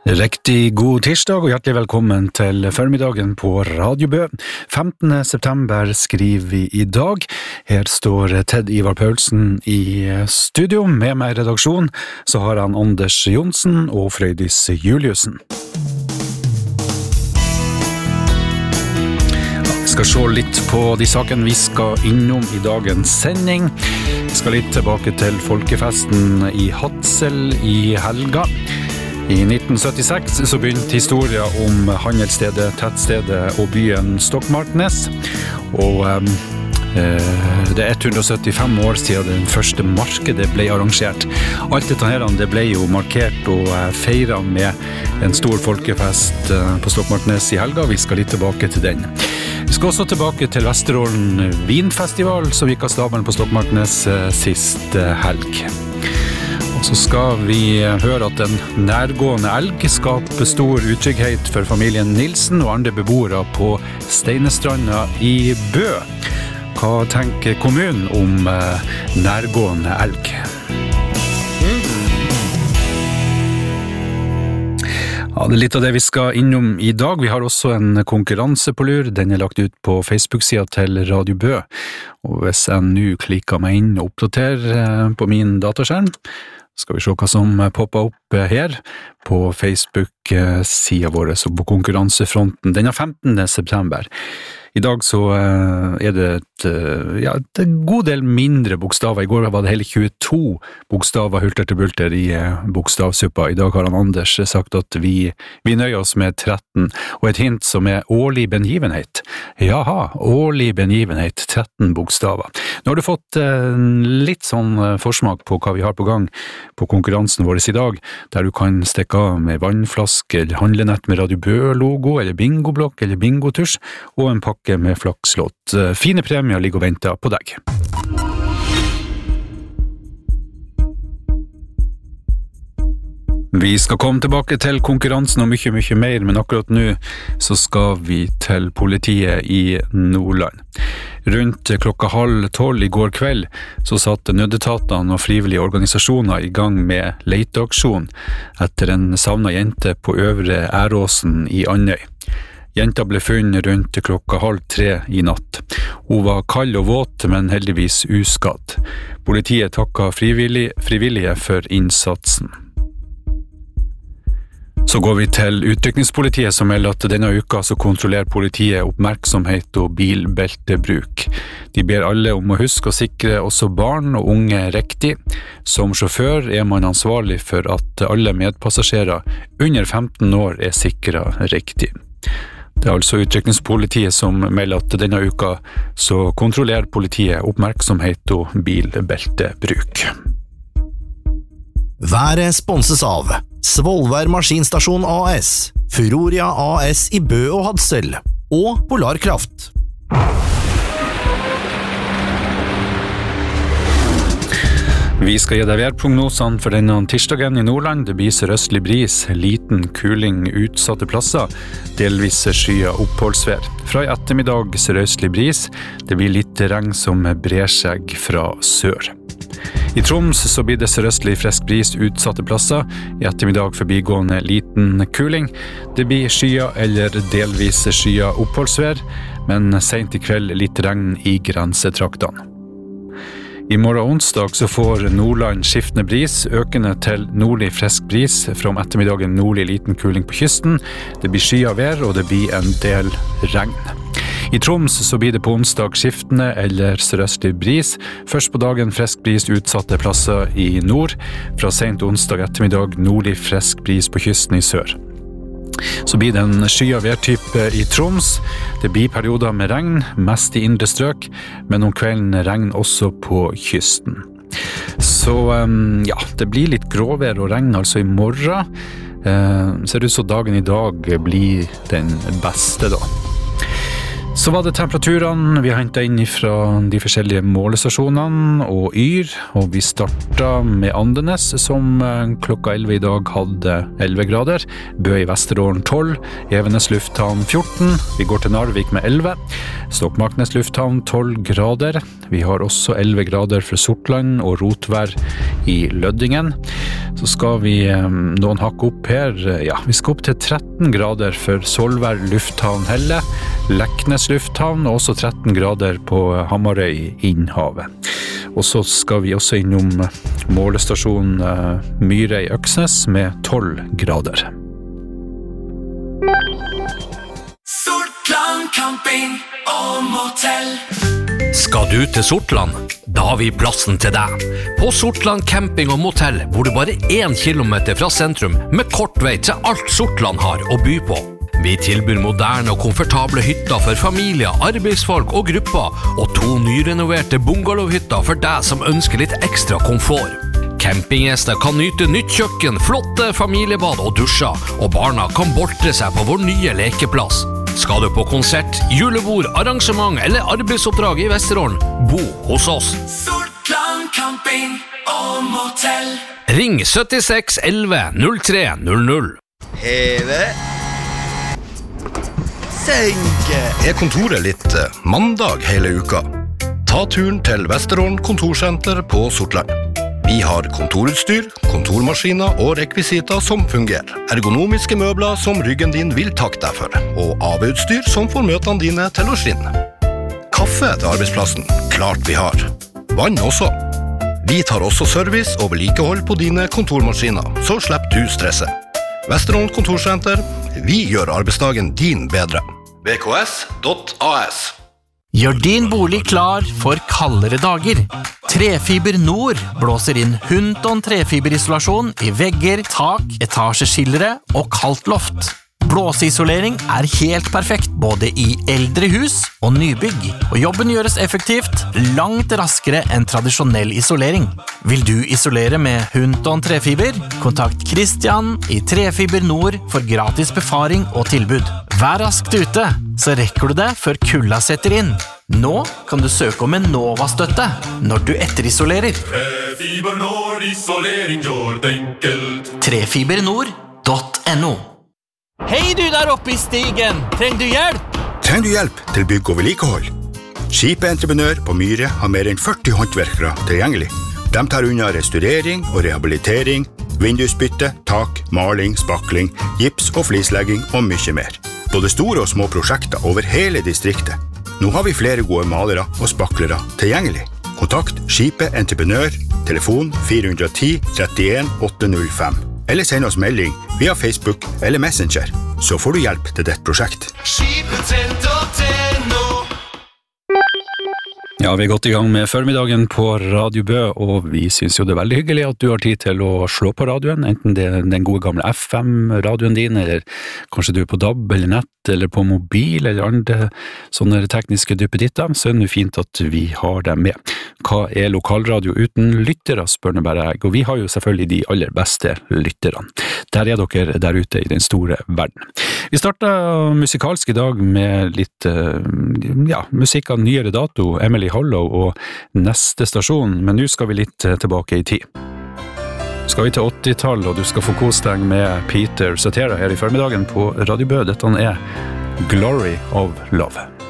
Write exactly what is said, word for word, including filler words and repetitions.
Riktig god tirsdag og hjertelig velkommen til formiddagen på Radio Bø. femtende september skriver vi i dag. Her står Ted Ivar Paulsen i studio. Med meg i redaksjon så har han Anders Jonsen og Frøydis Juliussen. Vi skal se litt på de sakene vi skal innom i dagens sending. Vi skal litt tilbake til folkefesten i Hadsel i helga. I nitten syttiseks så begynte historien om handelsstedet, tettstedet og byen Stokmarknes, og eh, det er hundre og syttifem år siden den første markedet ble arrangert. Alt dette her det ble jo markert og feiret med en stor folkefest på Stokmarknes i helga. Vi skal litt tilbake til den. Vi skal også tilbake til Vesterålen Vinfestival, som gikk av stabelen på Stokmarknes sist helg. Så skal vi høre at en nærgående elg skaper stor utrygghet for familien Nilsen og andre beboere på Steinestranda i Bø. Hva tenker kommunen om nærgående elg? Ja, det er litt av det vi skal innom i dag. Vi har også en konkurranse på lur. Den er lagt ut på Facebook-siden til Radio Bø. Og hvis jeg nå klikker meg inn og oppdaterer på min dataskjerm, skal vi se hva som popper opp her på Facebook-siden vår og på konkurransefronten. Den er femtende september. I dag så er det et, ja, et god del mindre bokstaver. I går var det hele tjueto bokstaver hulter til bulter i bokstavsuppa. I dag har han Anders sagt at vi, vi nøyer oss med tretten, og et hint som er årlig bengivenhet. Jaha, årlig bengivenhet, tretten bokstaver. Nå har du fått litt sånn forsmak på hva vi har på gang på konkurransen vår i dag, der du kan stikke av med vannflaske, eller handlenett med Radio Bø-logo, eller bingoblokk, eller bingotusj, og en pakke med flakslått. Fine premier ligger og venter på deg. Vi skal komme tilbake til konkurransen og mye, mye mer, men akkurat nå så skal vi til politiet i Nordland. Rundt klokka halv tolv i går kveld så satte nødetatene og frivillige organisasjoner i gang med leteaksjon etter en savnet jente på Øvre Æråsen i Andøy. Jenta ble funnet rundt klokka halv tre i natt. Hun var kald og våt, men heldigvis uskadd. Politiet takket frivillig, frivillige for innsatsen. Så går vi til utrykningspolitiet som melder at denne uka så kontrollerer politiet oppmerksomhet og bilbeltebruk. De ber alle om å huske å sikre også barn og unge riktig. Som sjåfør er man ansvarlig for at alle medpassasjerer under femten år er sikret riktig. Det er altså utrykningspolitiet som melder at denne uka så kontrollerer politiet oppmerksomhet og bilbeltebruk. Været sponses av Svolvær Maskinstasjon A S, Furoria A S i Bø og Hadsel og Polarkraft. Vi skal gi deg værprognosene for denne tirsdagen i Nordland. Det blir sørøstlig bris, liten kuling utsatte plasser, delvis skya oppholdsvær. Fra i ettermiddag sørøstlig bris, det blir litt regn som brer seg fra sør. I Troms så blir det sørøstlig frisk bris utsatte plasser, i ettermiddag forbigående liten kuling. Det blir skya eller delvis skya oppholdsvær, men sent i kveld litt regn i grensetraktene. I morgen onsdag så får Nordland skiftende bris, økende til nordlig frisk bris, fra om ettermiddagen nordlig liten kuling på kysten. Det blir skya vær og det blir en del regn. I Troms så blir det på onsdag skiftende eller sørøstlig bris. Først på dagen frisk bris utsatte plasser i nord, fra sent onsdag ettermiddag nordlig frisk bris på kysten i sør. Så blir det en skya værtype i Troms. Det blir perioder med regn, mest i indre strøk, men om kvelden regn også på kysten. Så ja, det blir litt gråvær og regn altså i morgen. Ser ut som dagen i dag blir den beste da. Så var det temperaturene vi hentet inn fra de forskjellige målestasjonene og Yr, og vi startet med Andenes, som klokka elleve i dag hadde elleve grader, Bø i Vesterålen tolv, Evenes lufthavn fjorten, vi går til Narvik med elleve, Stokmarknes lufthavn tolv grader, vi har også elleve grader fra Sortland og rotvær i Løddingen. Så skal vi noen hakke opp her, ja, vi skal opp til tretten grader for Solvær lufthavn Helle, Leknes lufthavn og også tretten grader på Hamarøy Innhavet. Og så skal vi også innom målestasjonen Myre i Øksnes med tolv grader. Sortland camping og motell. Skal du til Sortland? Da har vi plassen til deg. På Sortland camping og motell bor du bare én kilometer fra sentrum med kort vei til alt Sortland har å by på. Vi tilbyr moderne og komfortable hytter for familier, arbeidsfolk og grupper, og to nyrenoverte bungalowhytter for deg som ønsker litt ekstra komfort. Campinggjester kan nyte nytt kjøkken, flotte familiebad og dusjer, og barna kan boltre seg på vår nye lekeplass. Skal du på konsert, julebord, arrangement eller arbeidsoppdrag i Vesterålen, bo hos oss. Sortland camping og motell. Ring syttiseks elleve null tre null null. Heve. Senke. Er kontoret litt mandag hele uka? Ta turen til Vesterålen kontorsenter på Sortland. Vi har kontorutstyr, kontormaskiner og rekvisiter som fungerer. Ergonomiske møbler som ryggen din vil takke deg for, og A V-utstyr som får møtene dine til å skinne. Kaffe til arbeidsplassen, klart vi har. Vann også. Vi tar også service og vedlikehold på dine kontormaskiner, så slipper du stresset. Vesterålen kontorsenter, vi gjør arbeidsdagen din bedre. v k s punktum a s. Gjør din bolig klar for kaldere dager. Trefiber Nord blåser inn Hunton trefiberisolasjon i vegger, tak, etasjeskillere og kaldt loft. Blåseisolering er helt perfekt både i eldre hus og nybygg, og jobben gjøres effektivt langt raskere enn tradisjonell isolering. Vil du isolere med Hunton trefiber? Kontakt Christian i Trefiber Nord for gratis befaring og tilbud. Vær raskt ute, så rekker du det før kulda setter inn. Nå kan du søke om en Nova-støtte når du etterisolerer. Trefiber Nord, isolering gjør det enkelt. trefibernord punktum no. Hei du der oppe i stigen, trenger du hjelp? Trenger du hjelp til bygg og vedlikehold? Skipet Entreprenør på Myre har mer enn førti håndverkere tilgjengelig. De tar unna restaurering og rehabilitering, vindusbytte, tak, maling, spakling, gips og flislegging og mye mer. Både store og små prosjekter over hele distriktet. Nå har vi flere gode malere og spaklere tilgjengelig. Kontakt Skipet Entreprenør, telefon fire ett null tre en åtte null fem. Eller send oss melding via Facebook eller Messenger, så får du hjelp til ditt prosjekt. Skipet punktum no. Ja, vi er godt i gang med formiddagen på Radio Bø, og vi synes jo det er veldig hyggelig at du har tid til å slå på radioen, enten det er den gode gamle F M-radioen din, eller kanskje du er på D A B eller nett, eller på mobil, eller andre sånne tekniske duppeditter, så er det fint at vi har dem med. Hva er lokalradio uten lyttere, spør nå bare jeg, og vi har jo selvfølgelig de aller beste lytterne. Der er dere der ute i den store verden. Vi startet musikalsk i dag med litt, ja, musikk av nyere dato, Emily Hollow og Neste stasjon, men nå skal vi litt tilbake i tid. Skal vi til åttitallet, og du skal få kose deg med Peter Cetera her i formiddagen på Radio Bø. Dette er Glory of Love.